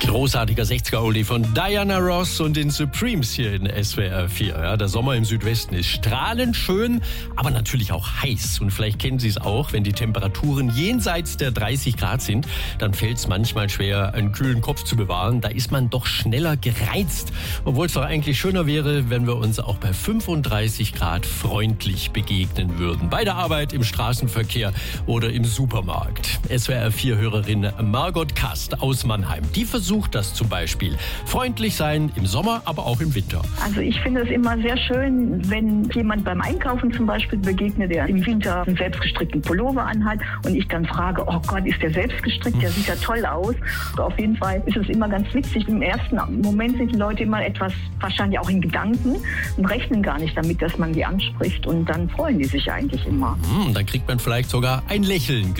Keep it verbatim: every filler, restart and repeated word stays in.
Großartiger sechziger-Oldie von Diana Ross und den Supremes hier in S W R vier. Ja, der Sommer im Südwesten ist strahlend schön, aber natürlich auch heiß. Und vielleicht kennen Sie es auch, wenn die Temperaturen jenseits der dreißig Grad sind, dann fällt es manchmal schwer, einen kühlen Kopf zu bewahren. Da ist man doch schneller gereizt. Obwohl es doch eigentlich schöner wäre, wenn wir uns auch bei fünfunddreißig Grad freundlich begegnen würden. Bei der Arbeit, im Straßenverkehr oder im Supermarkt. S W R vier-Hörerin Margot Kast aus Mannheim, die versucht das zum Beispiel. Freundlich sein im Sommer, aber auch im Winter. Also ich finde es immer sehr schön, wenn jemand beim Einkaufen zum Beispiel begegnet, der im Winter einen selbstgestrickten Pullover anhat und ich dann frage, oh Gott, ist der selbstgestrickt? Der sieht ja toll aus. Auf jeden Fall ist es immer ganz witzig. Im ersten Moment sind die Leute immer etwas, wahrscheinlich auch in Gedanken und rechnen gar nicht damit, dass man die anspricht und dann freuen die sich eigentlich immer. Hm, dann kriegt man vielleicht sogar ein Lächeln